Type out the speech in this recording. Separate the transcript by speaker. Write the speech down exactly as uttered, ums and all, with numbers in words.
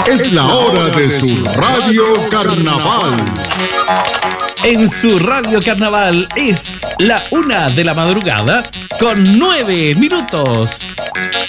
Speaker 1: Es la hora de su Radio Carnaval.
Speaker 2: En su Radio Carnaval es la una de la madrugada con nueve minutos.